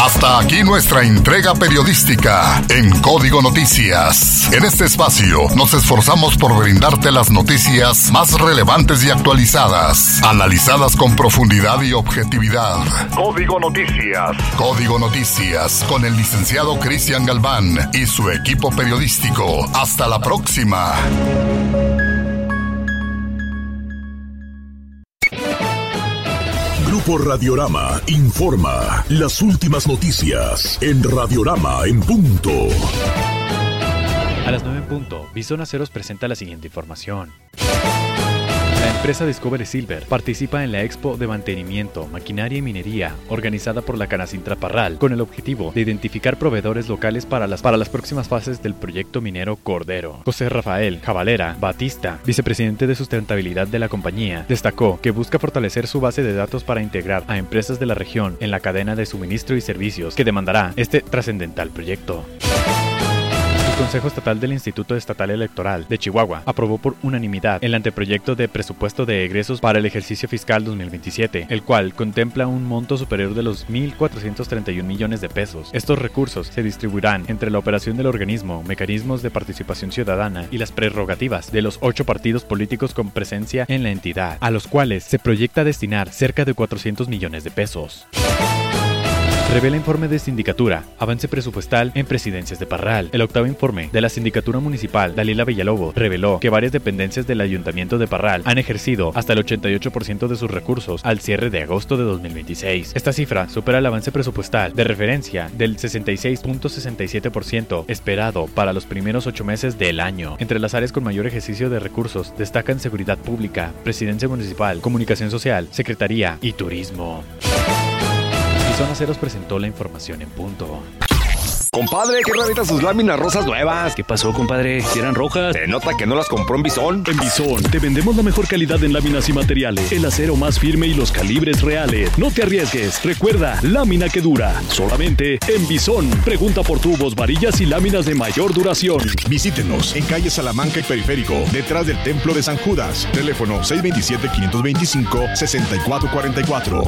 Hasta aquí nuestra entrega periodística en Código Noticias. En este espacio nos esforzamos por brindarte las noticias más relevantes y actualizadas, analizadas con profundidad y objetividad. Código Noticias. Código Noticias con el licenciado Cristian Galván y su equipo periodístico. Hasta la próxima. Grupo Radiorama informa las últimas noticias en Radiorama en punto. A las 9 en punto, Bison Aceros presenta la siguiente información. La empresa Discovery Silver participa en la Expo de Mantenimiento, Maquinaria y Minería, organizada por la Canacintra Parral, con el objetivo de identificar proveedores locales para las próximas fases del proyecto minero Cordero. José Rafael Jabalera Batista, vicepresidente de sustentabilidad de la compañía, destacó que busca fortalecer su base de datos para integrar a empresas de la región en la cadena de suministro y servicios que demandará este trascendental proyecto. El Consejo Estatal del Instituto Estatal Electoral de Chihuahua aprobó por unanimidad el anteproyecto de presupuesto de egresos para el ejercicio fiscal 2027, el cual contempla un monto superior de los 1.431 millones de pesos. Estos recursos se distribuirán entre la operación del organismo, mecanismos de participación ciudadana y las prerrogativas de los 8 partidos políticos con presencia en la entidad, a los cuales se proyecta destinar cerca de 400 millones de pesos. Revela informe de sindicatura, avance presupuestal en presidencias de Parral. El octavo informe de la sindicatura municipal Dalila Villalobos reveló que varias dependencias del ayuntamiento de Parral han ejercido hasta el 88% de sus recursos al cierre de agosto de 2026. Esta cifra supera el avance presupuestal de referencia del 66.67% esperado para los primeros 8 meses del año. Entre las áreas con mayor ejercicio de recursos destacan seguridad pública, presidencia municipal, comunicación social, secretaría y turismo. Bison Aceros presentó la información en punto. Compadre, qué raritas sus láminas rosas nuevas. ¿Qué pasó, compadre? ¿Si eran rojas? Se nota que no las compró en Bison. En Bison te vendemos la mejor calidad en láminas y materiales, el acero más firme y los calibres reales. No te arriesgues. Recuerda, lámina que dura. Solamente en Bison. Pregunta por tubos, varillas y láminas de mayor duración. Visítenos en calle Salamanca y Periférico, detrás del Templo de San Judas. Teléfono 627-525-6444.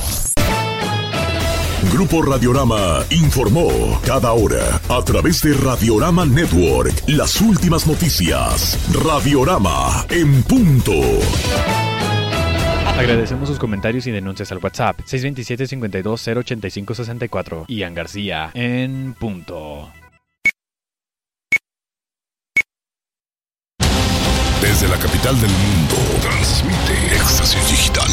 Grupo Radiorama informó cada hora a través de Radiorama Network las últimas noticias. Radiorama en punto. Agradecemos sus comentarios y denuncias al WhatsApp 627-52-085-64. Ian García en punto. Desde la capital del mundo, transmite Éxtasis Digital.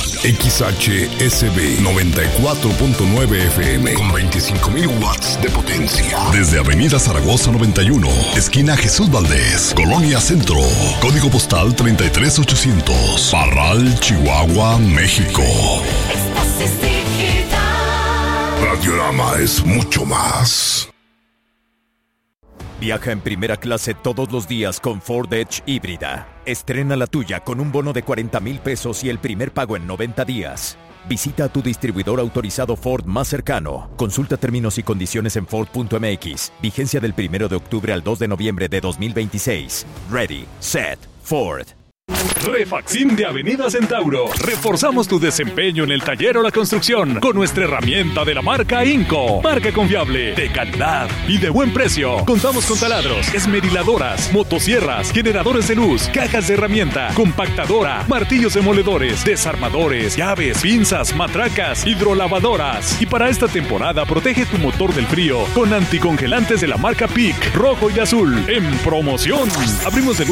XHSB 94.9 FM con 25.000 watts de potencia. Desde Avenida Zaragoza 91, esquina Jesús Valdés, Colonia Centro. Código postal 33800. Parral, Chihuahua, México. Éxtasis Digital. Radiorama es mucho más. Viaja en primera clase todos los días con Ford Edge híbrida. Estrena la tuya con un bono de 40,000 pesos y el primer pago en 90 días. Visita a tu distribuidor autorizado Ford más cercano. Consulta términos y condiciones en Ford.mx. Vigencia del 1 de octubre al 2 de noviembre de 2026. Ready, set, Ford. Refaxin de Avenida Centauro. Reforzamos tu desempeño en el taller o la construcción con nuestra herramienta de la marca Inco. Marca confiable, de calidad y de buen precio. Contamos con taladros, esmeriladoras, motosierras, generadores de luz, cajas de herramienta, compactadora, martillos demoledores, desarmadores, llaves, pinzas, matracas, hidrolavadoras. Y para esta temporada protege tu motor del frío con anticongelantes de la marca PIC, rojo y azul. En promoción. Abrimos de